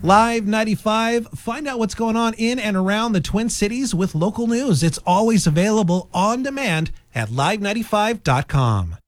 Live 95, find out what's going on in and around the Twin Cities with local news. It's always available on demand at live95.com.